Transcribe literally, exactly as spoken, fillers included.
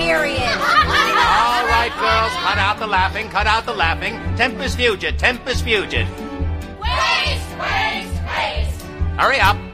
period. All right, girls, cut out the laughing, cut out the laughing. Tempus fugit, tempus fugit. Waste, waste, waste. Hurry up.